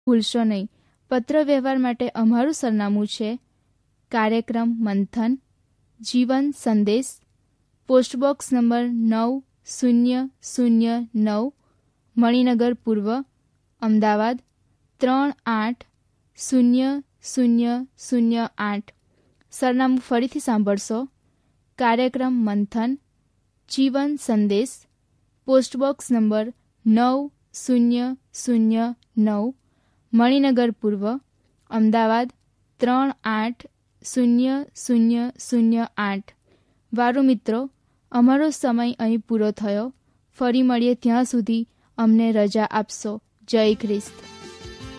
ભૂલશો નહીં. પત્ર વ્યવહાર માટે અમારું સરનામું છે કાર્યક્રમ મંથન, જીવન સંદેશ, પોસ્ટબોક્સ નંબર 9009, મણિનગર પૂર્વ, અમદાવાદ 380008. સરનામું ફરીથી સાંભળશો. કાર્યક્રમ મંથન, જીવન સંદેશ, પોસ્ટબોક્સ નંબર 9009, મણિનગર પૂર્વ, અમદાવાદ 380008. વારું મિત્રો, અમારો સમય અહીં પૂરો થયો. ફરી મળીએ ત્યાં સુધી અમને રજા આપશો. જય ખ્રિસ્ત.